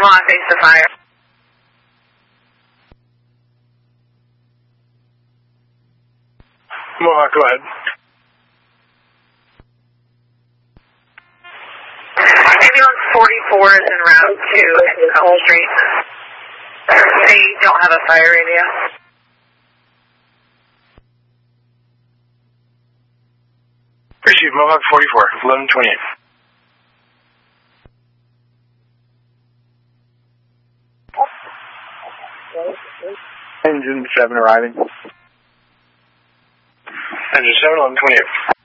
Omaha, face the fire. Mohawk, go ahead. Ambulance 44 is en route to Elm Street. They don't have a fire radio. Receive Mohawk 44, 1128. Engine 7 arriving. Engine 7, 1128.